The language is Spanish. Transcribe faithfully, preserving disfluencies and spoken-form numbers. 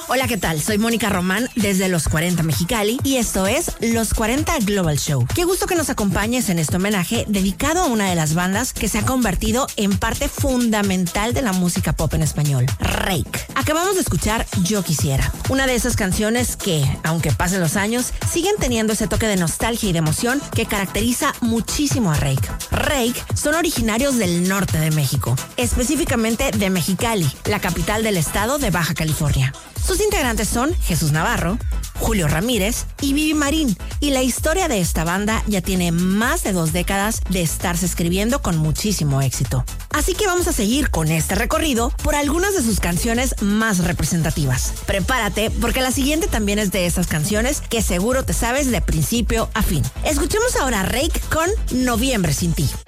Hola, ¿qué tal? Soy Mónica Román desde Los cuarenta Mexicali y esto es Los cuarenta Global Show. Qué gusto que nos acompañes en este homenaje dedicado a una de las bandas que se ha convertido en parte fundamental de la música pop en español, Reik. Acabamos de escuchar Yo Quisiera, una de esas canciones que, aunque pasen los años, siguen teniendo ese toque de nostalgia y de emoción que caracteriza muchísimo a Reik. Reik son originarios del norte de México, específicamente de Mexicali, la capital del estado de Baja California. Sus integrantes son Jesús Navarro, Julio Ramírez y Vivi Marín, y la historia de esta banda ya tiene más de dos décadas de estarse escribiendo con muchísimo éxito. Así que vamos a seguir con este recorrido por algunas de sus canciones más representativas. Prepárate, porque la siguiente también es de esas canciones que seguro te sabes de principio a fin. Escuchemos ahora a Reik con Noviembre sin ti.